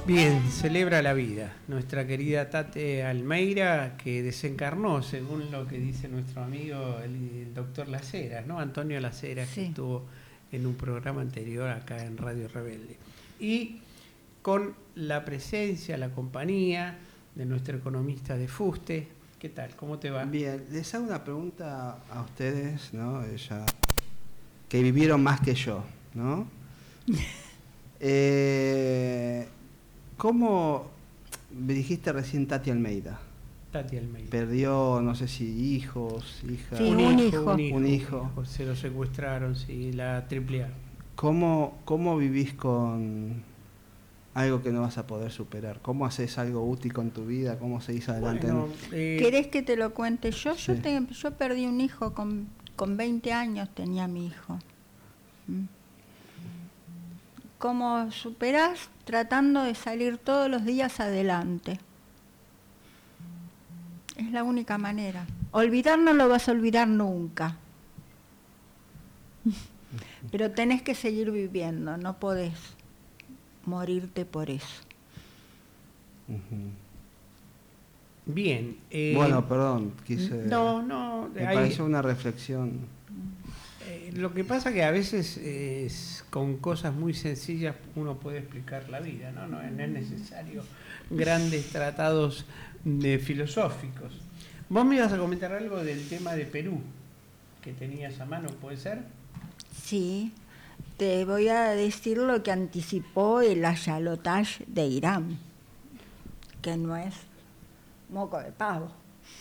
Bien, celebra la vida nuestra querida Tate Almeida, que desencarnó, según lo que dice nuestro amigo el doctor Las Heras, ¿no? Antonio Las Heras, sí, que estuvo en un programa anterior acá en Radio Rebelde. Y con la presencia, la compañía de nuestro economista de fuste. ¿Qué tal? ¿Cómo te va? Bien, les hago una pregunta a ustedes, ¿no? Ya, que vivieron más que yo, ¿no? ¿Cómo me dijiste recién Tati Almeida? Tati Almeida. Perdió, no sé si hijos, hijas. Sí, un hijo. Se lo secuestraron, sí, la AAA. ¿Cómo vivís con algo que no vas a poder superar? ¿Cómo haces algo útil con tu vida? ¿Cómo seguís adelante? Bueno, ¿querés que te lo cuente yo? Sí. Yo perdí un hijo con 20 años, tenía mi hijo. ¿Cómo superás? Tratando de salir todos los días adelante. Es la única manera. Olvidar no lo vas a olvidar nunca. Pero tenés que seguir viviendo, no podés morirte por eso. Bien. Bueno, perdón, quise... No. Me pareció una reflexión. Lo que pasa que a veces con cosas muy sencillas uno puede explicar la vida, ¿no? No es necesario grandes tratados filosóficos. Vos me ibas a comentar algo del tema de Perú, que tenías a mano, ¿puede ser? Sí, te voy a decir lo que anticipó el Ayatollah de Irán, que no es moco de pavo.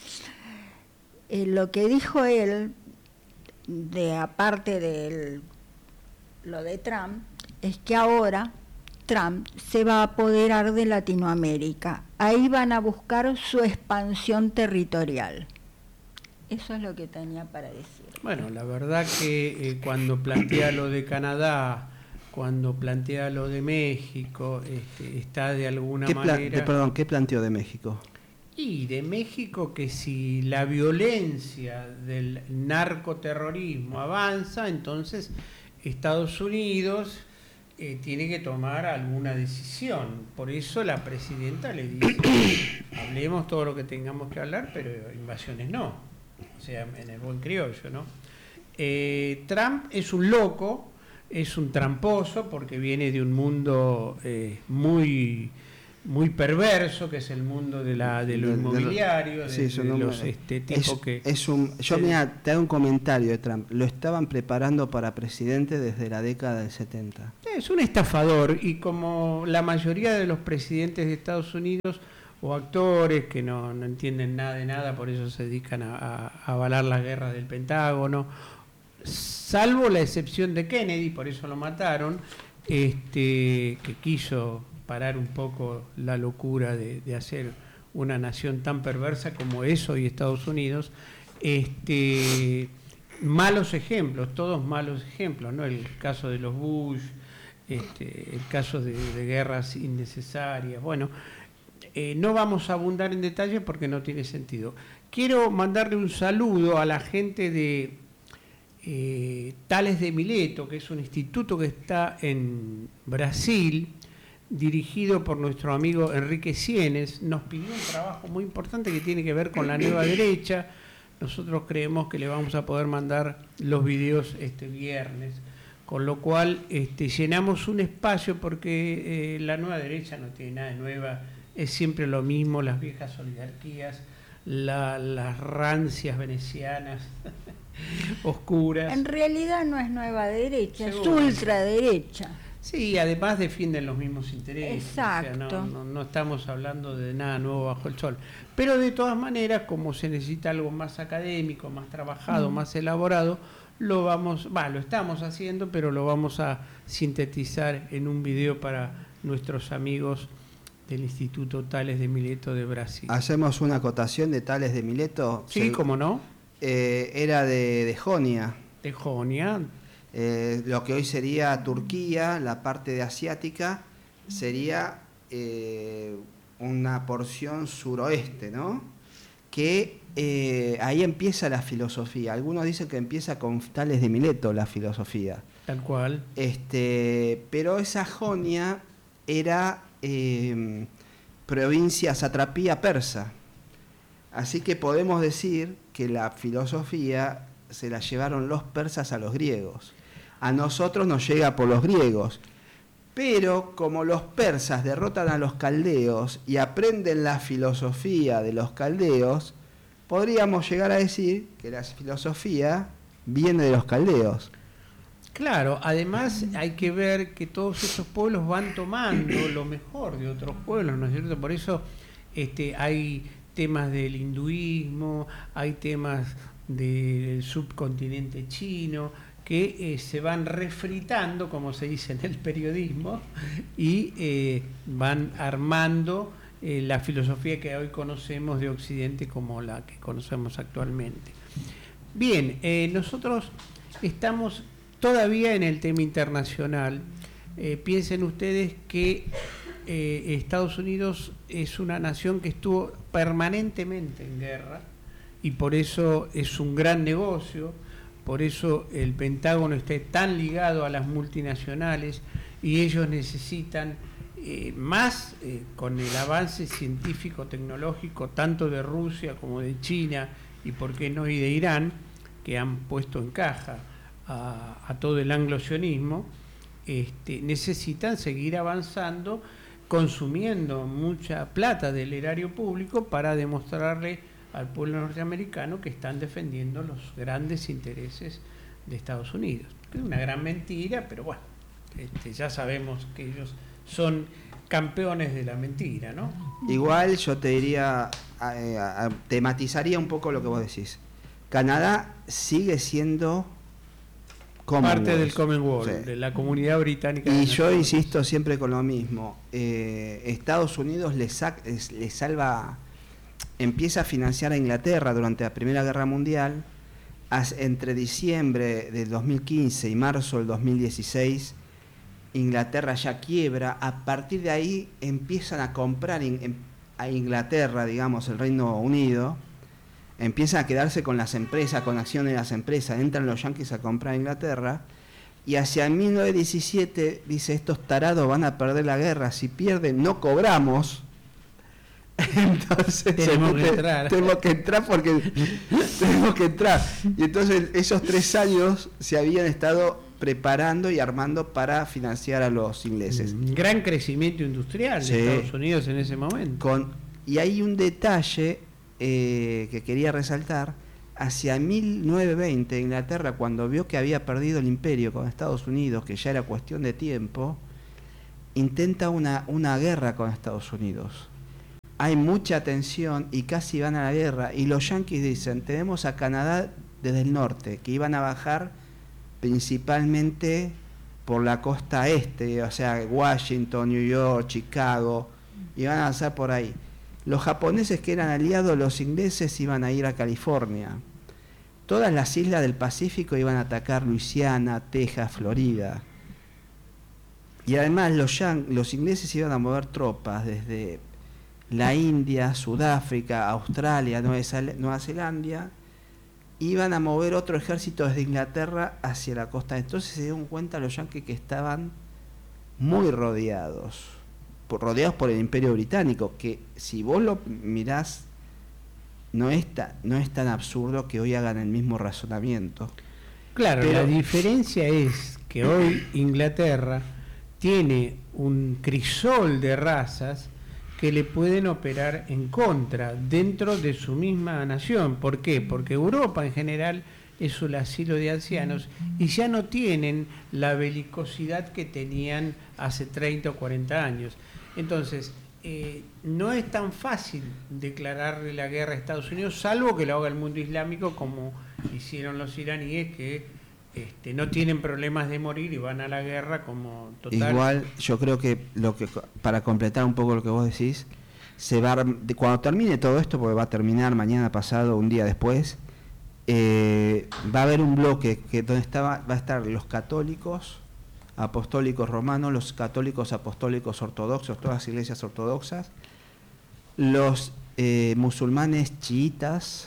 Lo que dijo él, aparte de lo de Trump, es que ahora Trump se va a apoderar de Latinoamérica. Ahí van a buscar su expansión territorial. Eso es lo que tenía para decir. Bueno, la verdad que cuando plantea lo de Canadá, cuando plantea lo de México, está de alguna manera... Perdón, ¿qué planteó de México? Y de México que si la violencia del narcoterrorismo avanza, entonces Estados Unidos tiene que tomar alguna decisión. Por eso la presidenta le dice, hablemos todo lo que tengamos que hablar, pero invasiones no. O sea, en el buen criollo, ¿no? Trump es un loco, es un tramposo, porque viene de un mundo muy perverso, que es el mundo de lo inmobiliario, mira, te hago un comentario de Trump. Lo estaban preparando para presidente desde la década del 70. Es un estafador, y como la mayoría de los presidentes de Estados Unidos, o actores que no entienden nada de nada, por eso se dedican a avalar las guerras del Pentágono, salvo la excepción de Kennedy, por eso lo mataron, que quiso parar un poco la locura de hacer una nación tan perversa como es hoy Estados Unidos. Malos ejemplos, todos malos ejemplos, ¿no? El caso de los Bush, el caso de guerras innecesarias. Bueno, no vamos a abundar en detalle porque no tiene sentido. Quiero mandarle un saludo a la gente de Tales de Mileto, que es un instituto que está en Brasil, dirigido por nuestro amigo Enrique Sienes. Nos pidió un trabajo muy importante que tiene que ver con la nueva derecha. Nosotros creemos que le vamos a poder mandar los videos este viernes, con lo cual llenamos un espacio, porque la nueva derecha no tiene nada de nueva, es siempre lo mismo, las viejas oligarquías, las rancias venecianas oscuras. En realidad no es nueva derecha, Seguro. Es ultraderecha. Sí, además defienden los mismos intereses. Exacto. O sea, no estamos hablando de nada nuevo bajo el sol. Pero de todas maneras, como se necesita algo más académico, más trabajado, más elaborado, lo estamos haciendo, pero lo vamos a sintetizar en un video para nuestros amigos del Instituto Tales de Mileto de Brasil. ¿Hacemos una acotación de Tales de Mileto? Sí, ¿cómo no? Era de Jonia. De Jonia. Lo que hoy sería Turquía, la parte de asiática, sería una porción suroeste, ¿no? Que ahí empieza la filosofía. Algunos dicen que empieza con Tales de Mileto la filosofía. Tal cual. Pero esa Jonia era provincia, satrapía persa. Así que podemos decir que la filosofía se la llevaron los persas a los griegos. A nosotros nos llega por los griegos. Pero como los persas derrotan a los caldeos y aprenden la filosofía de los caldeos, podríamos llegar a decir que la filosofía viene de los caldeos. Claro, además hay que ver que todos esos pueblos van tomando lo mejor de otros pueblos, ¿no es cierto? Por eso hay temas del hinduismo, hay temas del subcontinente chino, que se van refritando, como se dice en el periodismo, y van armando la filosofía que hoy conocemos de Occidente como la que conocemos actualmente. Bien, nosotros estamos todavía en el tema internacional. Piensen ustedes que Estados Unidos es una nación que estuvo permanentemente en guerra y por eso es un gran negocio. Por eso el Pentágono está tan ligado a las multinacionales y ellos necesitan más con el avance científico-tecnológico tanto de Rusia como de China y por qué no y de Irán, que han puesto en caja a todo el anglo-sionismo, necesitan seguir avanzando, consumiendo mucha plata del erario público para demostrarle al pueblo norteamericano que están defendiendo los grandes intereses de Estados Unidos. Es una gran mentira, pero bueno, ya sabemos que ellos son campeones de la mentira, ¿no? Igual yo te diría, tematizaría un poco lo que vos decís. Canadá sigue siendo parte del Commonwealth, sí, de la Comunidad Británica. Y yo insisto siempre con lo mismo. Estados Unidos le salva... Empieza a financiar a Inglaterra durante la Primera Guerra Mundial. Entre diciembre del 2015 y marzo del 2016, Inglaterra ya quiebra. A partir de ahí empiezan a comprar a Inglaterra, digamos, el Reino Unido. Empiezan a quedarse con las empresas, con acciones de las empresas. Entran los yanquis a comprar a Inglaterra. Y hacia 1917 dice, estos tarados van a perder la guerra. Si pierden, no cobramos. Entonces tenemos que entrar porque tenemos que entrar. Y entonces esos 3 años se habían estado preparando y armando para financiar a los ingleses. Gran crecimiento industrial de Estados Unidos en ese momento. Y hay un detalle que quería resaltar. Hacia 1920 Inglaterra, cuando vio que había perdido el imperio con Estados Unidos, que ya era cuestión de tiempo, intenta una guerra con Estados Unidos. Hay mucha tensión y casi van a la guerra. Y los yanquis dicen, tenemos a Canadá desde el norte, que iban a bajar principalmente por la costa este, o sea, Washington, New York, Chicago, iban a pasar por ahí. Los japoneses, que eran aliados, los ingleses, iban a ir a California. Todas las islas del Pacífico iban a atacar Luisiana, Texas, Florida. Y además los ingleses iban a mover tropas desde la India, Sudáfrica, Australia, Nueva Zelanda, iban a mover otro ejército desde Inglaterra hacia la costa. Entonces se dieron cuenta los yanquis que estaban muy rodeados por el Imperio Británico, que si vos lo mirás, no es tan absurdo que hoy hagan el mismo razonamiento. Claro, pero la diferencia es que hoy Inglaterra tiene un crisol de razas que le pueden operar en contra dentro de su misma nación. ¿Por qué? Porque Europa en general es un asilo de ancianos y ya no tienen la belicosidad que tenían hace 30 o 40 años. Entonces, no es tan fácil declararle la guerra a Estados Unidos, salvo que lo haga el mundo islámico, como hicieron los iraníes, que no tienen problemas de morir y van a la guerra como total. Igual yo creo que para completar un poco lo que vos decís, cuando termine todo esto, porque va a terminar mañana, pasado, un día después, va a haber un bloque donde va a estar los católicos apostólicos romanos, los católicos apostólicos ortodoxos, todas las iglesias ortodoxas, los musulmanes chiitas,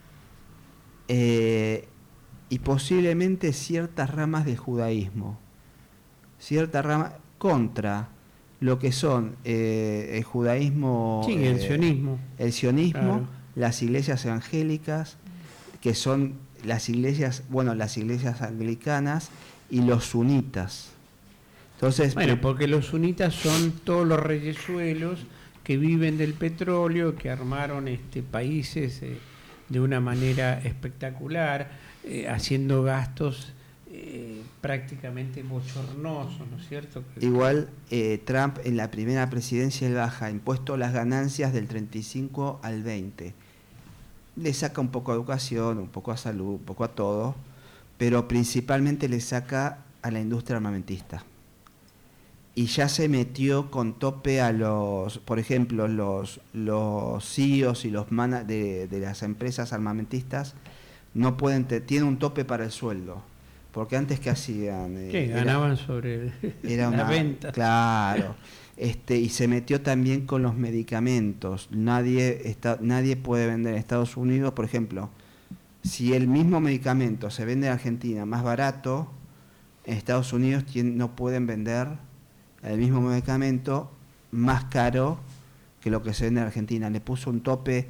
y posiblemente ciertas ramas del judaísmo, cierta rama contra lo que son el judaísmo, Sí, el sionismo. el sionismo, Claro. las iglesias evangélicas, que son las iglesias anglicanas, y los sunitas. Entonces, Bueno, porque los sunitas son todos los reyesuelos que viven del petróleo, que armaron países de una manera espectacular, haciendo gastos prácticamente bochornosos, ¿no es cierto? igual Trump en la primera presidencia él baja impuesto las ganancias del 35 al 20. Le saca un poco a educación, un poco a salud, un poco a todo, pero principalmente le saca a la industria armamentista. Y ya se metió con tope a los, por ejemplo, los CEOs y los de las empresas armamentistas no pueden, tienen un tope para el sueldo. Porque antes, ¿qué hacían? ¿Qué? Ganaban sobre la venta. Claro. Y se metió también con los medicamentos. Nadie puede vender en Estados Unidos, por ejemplo, si el mismo medicamento se vende en Argentina más barato, en Estados Unidos no pueden vender el mismo medicamento más caro que lo que se vende en Argentina. Le puso un tope.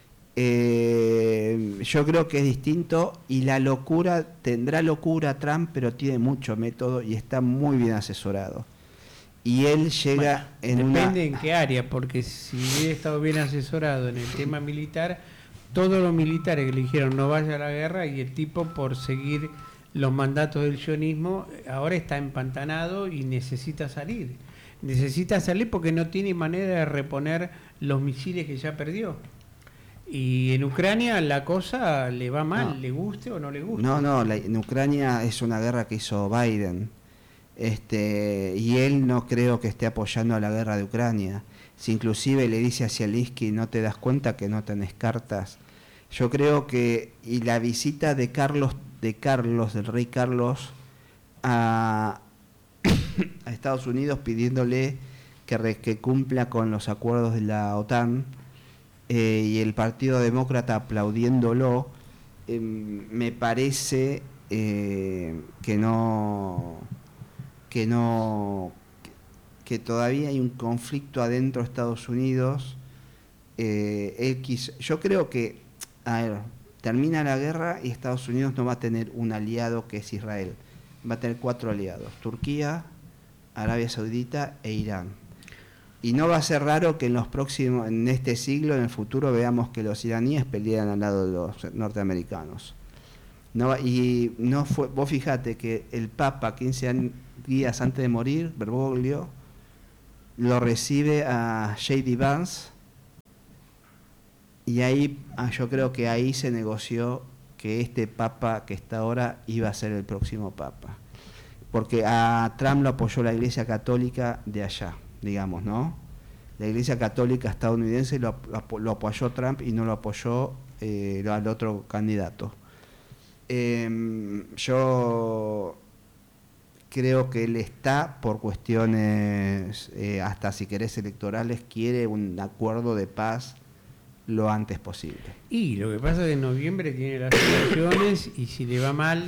Yo creo que es distinto, y tendrá locura Trump, pero tiene mucho método y está muy bien asesorado. Y él llega depende en qué área, porque si hubiera estado bien asesorado en el tema militar, todos los militares que le dijeron no vaya a la guerra, y el tipo, por seguir los mandatos del sionismo, ahora está empantanado y necesita salir. Necesita salir porque no tiene manera de reponer los misiles que ya perdió. Y en Ucrania la cosa le va mal, le guste o no le guste. En Ucrania es una guerra que hizo Biden. Y él no creo que esté apoyando a la guerra de Ucrania. Si inclusive le dice a Zelensky, ¿no te das cuenta que no tenés cartas? Yo creo que, y la visita del rey Carlos a Estados Unidos pidiéndole que cumpla con los acuerdos de la OTAN, y el Partido Demócrata aplaudiéndolo, me parece que todavía hay un conflicto adentro de Estados Unidos. Yo creo que, termina la guerra y Estados Unidos no va a tener un aliado que es Israel, va a tener 4 aliados: Turquía, Arabia Saudita e Irán. Y no va a ser raro que en este siglo, en el futuro, veamos que los iraníes pelean al lado de los norteamericanos. Vos fijate que el Papa, 15 días antes de morir, Bergoglio, lo recibe a J.D. Vance, y ahí yo creo que ahí se negoció que este Papa que está ahora iba a ser el próximo Papa. Porque a Trump lo apoyó la Iglesia Católica de allá, digamos, ¿no? La Iglesia Católica estadounidense lo apoyó Trump y no lo apoyó al otro candidato. Yo creo que él está, por cuestiones, hasta si querés electorales, quiere un acuerdo de paz lo antes posible. Y lo que pasa es que en noviembre tiene las elecciones, y si le va mal,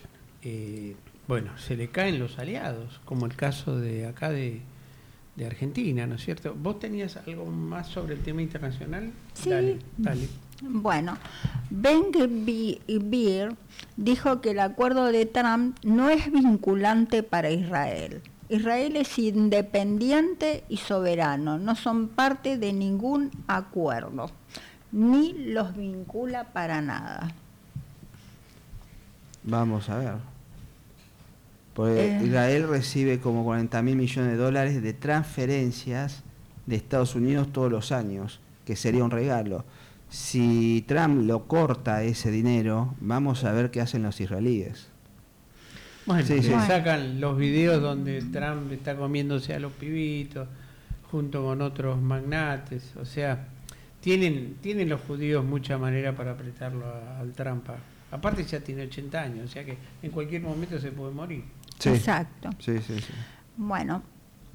se le caen los aliados, como el caso de acá de Argentina, ¿no es cierto? ¿Vos tenías algo más sobre el tema internacional? Sí. Dale. Bueno, Ben-Gvir dijo que el acuerdo de Trump no es vinculante para Israel. Israel es independiente y soberano, no son parte de ningún acuerdo, ni los vincula para nada. Vamos a ver. Pues Israel recibe como 40.000 millones de dólares de transferencias de Estados Unidos todos los años, que sería un regalo. Si Trump lo corta ese dinero, vamos a ver qué hacen los israelíes. Bueno, sacan los videos donde Trump está comiéndose a los pibitos junto con otros magnates. O sea, tienen los judíos mucha manera para apretarlo al Trump. Aparte ya tiene 80 años, o sea que en cualquier momento se puede morir. Sí. Exacto. Sí. Bueno,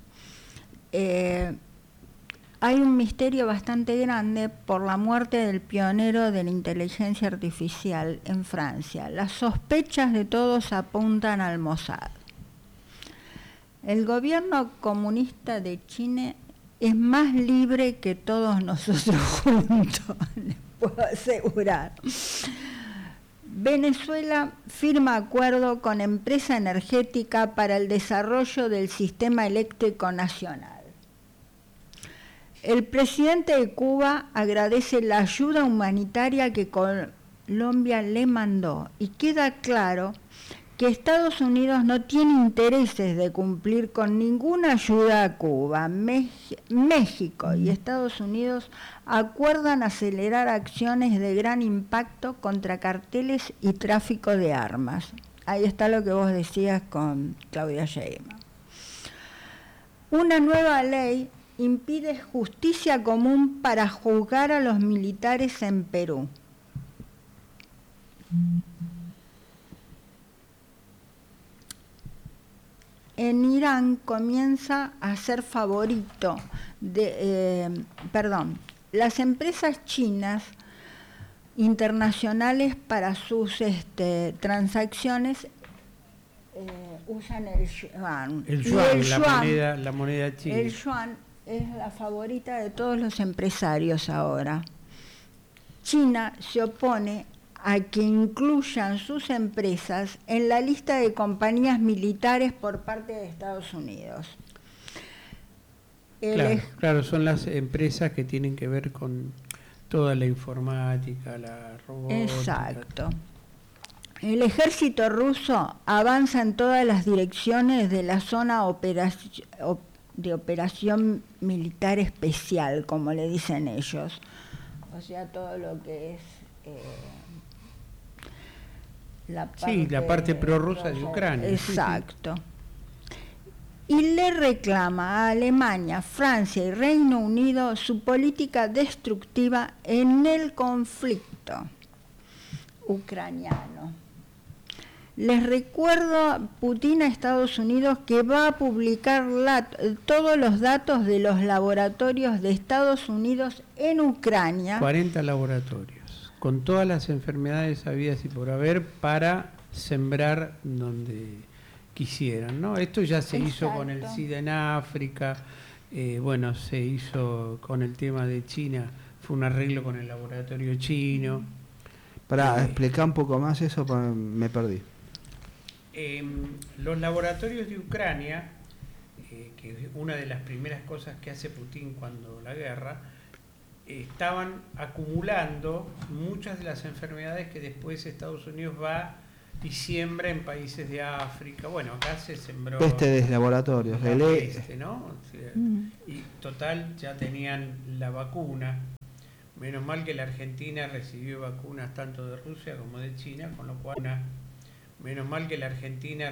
hay un misterio bastante grande por la muerte del pionero de la inteligencia artificial en Francia. Las sospechas de todos apuntan al Mossad. El gobierno comunista de China es más libre que todos nosotros juntos, les puedo asegurar. Venezuela firma acuerdo con empresa energética para el desarrollo del sistema eléctrico nacional. El presidente de Cuba agradece la ayuda humanitaria que Colombia le mandó y queda claro que Estados Unidos no tiene intereses de cumplir con ninguna ayuda a Cuba. México y Estados Unidos acuerdan acelerar acciones de gran impacto contra carteles y tráfico de armas. Ahí está lo que vos decías con Claudia Sheinbaum. Una nueva ley impide justicia común para juzgar a los militares en Perú. En Irán comienza a ser favorito las empresas chinas internacionales para sus transacciones usan el yuan. El yuan, la moneda china. El yuan es la favorita de todos los empresarios ahora. China se opone a que incluyan sus empresas en la lista de compañías militares por parte de Estados Unidos. Claro, son las empresas que tienen que ver con toda la informática, la robótica. Exacto. El ejército ruso avanza en todas las direcciones de la zona de operación militar especial, como le dicen ellos. O sea, todo lo que es la parte prorrusa de Ucrania. Exacto. Sí. Y le reclama a Alemania, Francia y Reino Unido su política destructiva en el conflicto ucraniano. Les recuerdo Putin a Estados Unidos que va a publicar todos los datos de los laboratorios de Estados Unidos en Ucrania. 40 laboratorios, con todas las enfermedades habidas y por haber para sembrar donde quisieran, ¿no? Esto ya se hizo con el SIDA en África, se hizo con el tema de China, fue un arreglo con el laboratorio chino. Para explicar un poco más eso, me perdí. Los laboratorios de Ucrania, que es una de las primeras cosas que hace Putin cuando la guerra, estaban acumulando muchas de las enfermedades que después Estados Unidos va y siembra en países de África. Bueno, acá se sembró peste de laboratorios, peste, ¿no? O sea, y total ya tenían la vacuna. Menos mal que la Argentina recibió vacunas tanto de Rusia como de China, con lo cual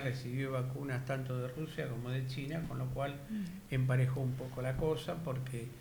emparejó un poco la cosa, porque